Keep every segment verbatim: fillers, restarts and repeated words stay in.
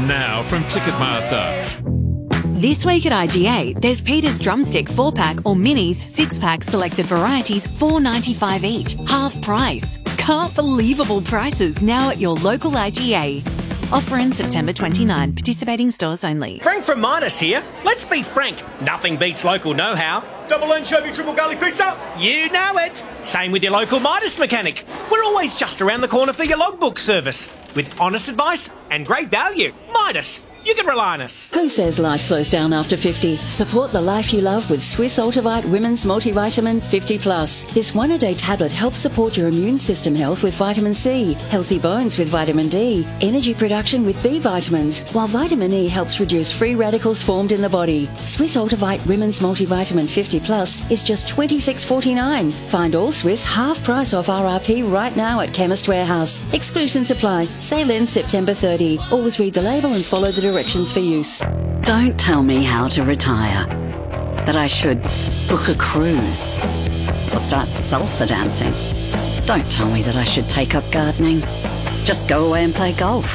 now from Ticketmaster. This week at I G A, there's Peter's Drumstick four pack or Minis six pack selected varieties, four dollars ninety-five each, half price. Can't believable prices now at your local I G A. Offer in September twenty-ninth, participating stores only. Frank from Midas here. Let's be frank, nothing beats local know-how. Double anchovy triple garlic pizza? You know it. Same with your local Midas mechanic. We're always just around the corner for your logbook service. With honest advice and great value. Midas, you can rely on us. Who says life slows down after fifty? Support the life you love with Swiss Ultivite Women's Multivitamin fifty plus. This one-a-day tablet helps support your immune system health with vitamin C, healthy bones with vitamin D, energy production with B vitamins, while vitamin E helps reduce free radicals formed in the body. Swiss Ultivite Women's Multivitamin fifty plus is just twenty-six forty-nine. Find all Swiss half price off R R P right now at Chemist Warehouse. Exclusion supply. Sale ends September thirtieth. Always read the label and follow the directions for use. Don't tell me how to retire. That I should book a cruise or start salsa dancing. Don't tell me that I should take up gardening. Just go away and play golf.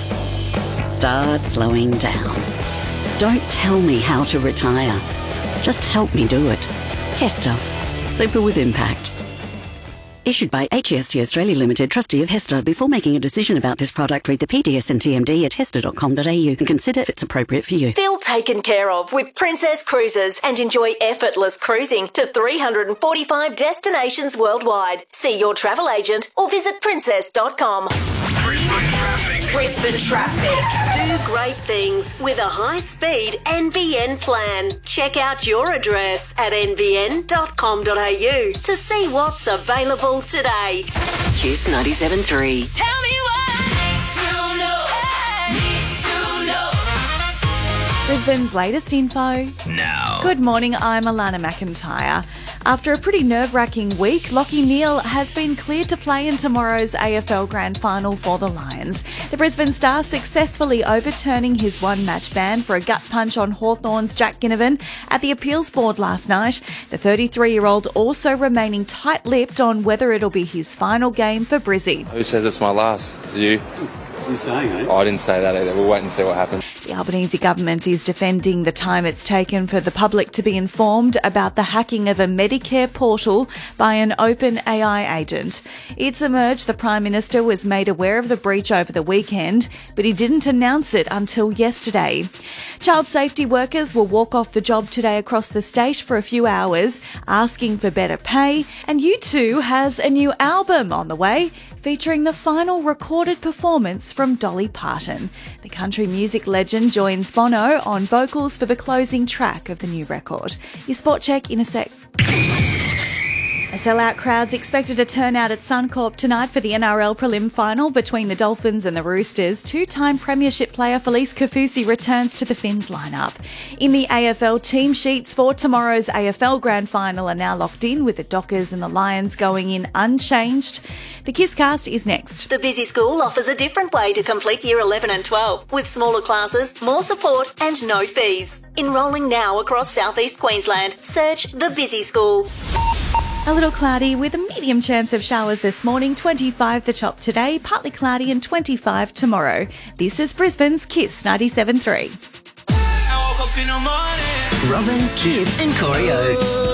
Start slowing down. Don't tell me how to retire. Just help me do it. Hester. Super with impact. Issued by H E S T Australia Limited, trustee of Hester. Before making a decision about this product, read the P D S and T M D at hester dot com dot a u and consider if it's appropriate for you. Feel taken care of with Princess Cruises and enjoy effortless cruising to three hundred forty-five destinations worldwide. See your travel agent or visit princess dot com. Brisbane traffic. Brisbane traffic. Do great things with a high-speed N B N plan. Check out your address at n b n dot com dot a u to see what's available today. Kiss ninety-seven point three. Tell me what to know. Need to know. Brisbane's latest info. Now. Good morning, I'm Alana McIntyre. After a pretty nerve-wracking week, Lachie Neale has been cleared to play in tomorrow's A F L Grand Final for the Lions. The Brisbane Star successfully overturning his one-match ban for a gut punch on Hawthorn's Jack Ginnivan at the appeals board last night. The thirty-three-year-old also remaining tight-lipped on whether it'll be his final game for Brizzy. Who says it's my last? You? You're staying, eh? Oh, I didn't say that either. We'll wait and see what happens. The Albanese government is defending the time it's taken for the public to be informed about the hacking of a Medicare portal by an open A I agent. It's emerged the Prime Minister was made aware of the breach over the weekend, but he didn't announce it until yesterday. Child safety workers will walk off the job today across the state for a few hours, asking for better pay, and U two has a new album on the way, featuring the final recorded performance from Dolly Parton. The country music legend joins Bono on vocals for the closing track of the new record. Your Sport Check in a sec. A sellout crowd's expected to turn out at Suncorp tonight for the N R L prelim final between the Dolphins and the Roosters. Two-time premiership player Felice Kaufusi returns to the Finns lineup. In the A F L, team sheets for tomorrow's A F L Grand Final are now locked in, with the Dockers and the Lions going in unchanged. The Kisscast is next. The Busy School offers a different way to complete Year eleven and twelve, with smaller classes, more support and no fees. Enrolling now across southeast Queensland. Search The Busy School. A little cloudy with a medium chance of showers this morning, twenty-five the top today, partly cloudy and twenty-five tomorrow. This is Brisbane's Kiss ninety-seven point three. I woke up in the morning. Robin, Kid and Corey Oates.